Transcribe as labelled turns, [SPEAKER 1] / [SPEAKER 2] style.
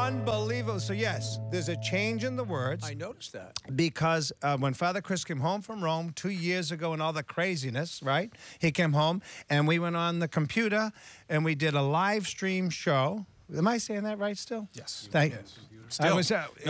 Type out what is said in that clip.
[SPEAKER 1] Unbelievable. So, yes, there's a change in the words.
[SPEAKER 2] I noticed that.
[SPEAKER 1] Because when Father Chris came home from Rome 2 years ago and all the craziness, right? He came home and we went on the computer and we did a live stream show. Am I saying that right still?
[SPEAKER 2] Yes.
[SPEAKER 1] Thank you.
[SPEAKER 2] Still.